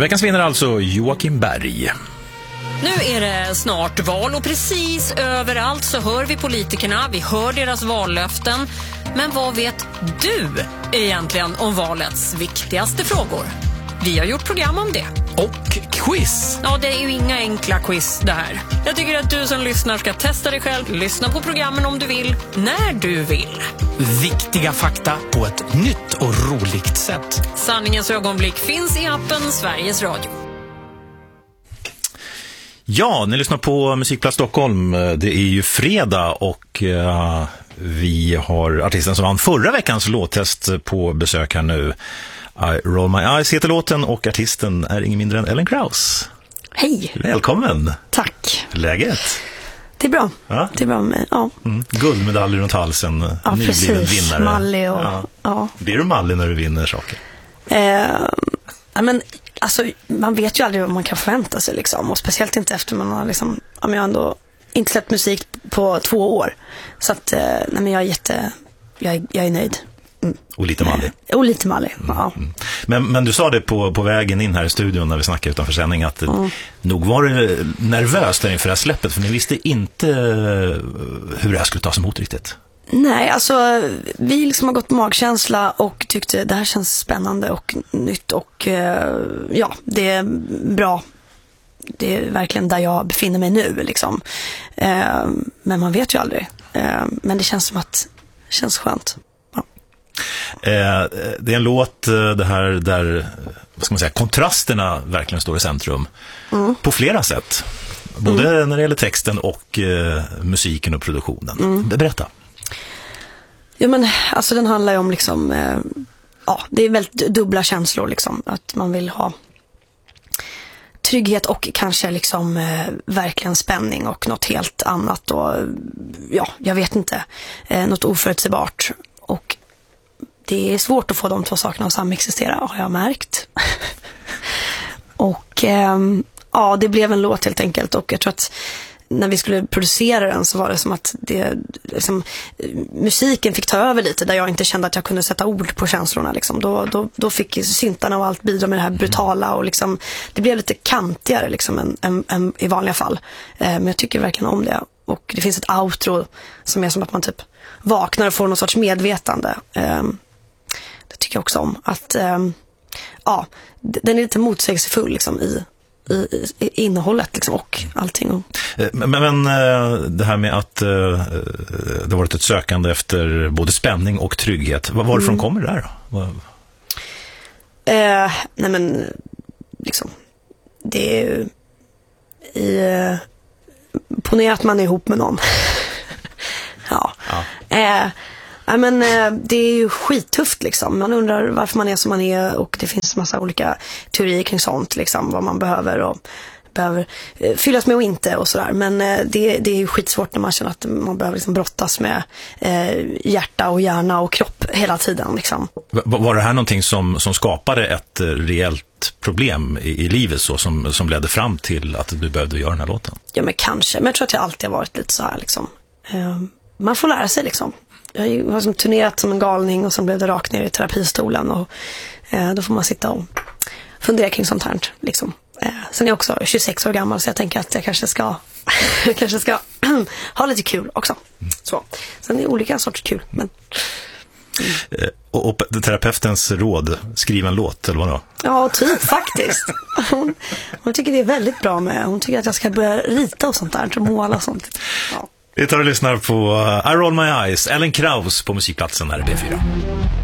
Veckans vinnare alltså Joakim Berg. Nu är det snart val och precis överallt så hör vi politikerna, vi hör deras vallöften. Men vad vet du egentligen om valets viktigaste frågor? Vi har gjort program om det. Och quiz. Ja, det är ju inga enkla quiz det här. Jag tycker att du som lyssnar ska testa dig själv. Lyssna på programmen om du vill, när du vill. Viktiga fakta på ett nytt och roligt sätt. Sanningens ögonblick finns i appen Sveriges Radio. Ja, ni lyssnar på Musikplats Stockholm. Det är ju fredag och vi har artisten som vann förra veckans låttest på besök här nu. I Roll My Eyes heter låten och artisten är ingen mindre än Ellen Krauss. Hej. Välkommen. Tack. Läget? Det är bra. Ja? Det är bra med, ja. Guldmedalj runt halsen. Ja, nybliven precis. vinnare. Mallig och, ja. Blir du mallig när du vinner saker? Men alltså, man vet ju aldrig vad man kan förvänta sig liksom. Och speciellt inte efter man har liksom, jag har ändå inte släppt musik på 2 år. Så att, nej, men jag är nöjd. Och lite mallig. Och lite mallig, ja. Men du sa det på vägen in här i studion när vi snackade utanför sändning att nog var det nervöst inför det här släppet, för ni visste inte hur det här skulle tas emot riktigt. Nej, alltså vi liksom har gått på magkänsla och tyckte det här känns spännande och nytt och ja, det är bra. Det är verkligen där jag befinner mig nu liksom. Men man vet ju aldrig. Men det känns som att det känns skönt. Det är en låt det här där, vad ska man säga, kontrasterna verkligen står i centrum på flera sätt. Både när det gäller texten och musiken och produktionen. Berätta. Ja, men alltså den handlar ju om liksom, ja, det är väldigt dubbla känslor liksom. Att man vill ha trygghet och kanske liksom verkligen spänning och något helt annat och ja, jag vet inte, något oförutsägbart. Och det är svårt att få de 2 sakerna att samexistera, har jag märkt. Och ja, det blev en låt helt enkelt. Och jag tror att när vi skulle producera den så var det som att det, liksom, musiken fick ta över lite där jag inte kände att jag kunde sätta ord på känslorna. Liksom. Då fick syntarna och allt bidra med det här brutala och liksom, det blev lite kantigare liksom, än i vanliga fall. Men jag tycker verkligen om det. Och det finns ett outro som är som att man typ vaknar och får någon sorts medvetande. Det tycker jag också om. Att ja, den är lite motsägelsefull liksom, i innehållet liksom, och allting. Men det här med att det har varit ett sökande efter både spänning och trygghet. Varifrån kommer det där då? Nej men liksom, det är ju ponera att man är ihop med någon. Ja. Men det är ju skittufft liksom. Man undrar varför man är som man är och det finns massa olika teorier kring sånt liksom, vad man behöver fyllas med och inte och sådär. Men det är ju skitsvårt när man känner att man behöver liksom brottas med hjärta och hjärna och kropp hela tiden liksom. Var det här någonting som skapade ett reellt problem i livet så, som ledde fram till att du behövde göra den här låten? Ja, men kanske. Men jag tror att jag alltid har varit lite så här liksom. Man får lära sig liksom. Jag har som turnerat som en galning och så blev det rakt ner i terapistolen och då får man sitta och fundera kring sånt här liksom. Sen är jag också 26 år gammal så jag tänker att jag kanske ska ha lite kul också. Så. Sen är det olika sorts kul. Men... Och terapeutens råd, skriv en låt eller vad då? Ja, typ faktiskt. Hon tycker det är väldigt bra med. Hon tycker att jag ska börja rita och sånt där, måla och sånt. Ja. Vi tar och lyssnar på I Roll My Eyes, Ellen Krauss på musikplatsen här i B4.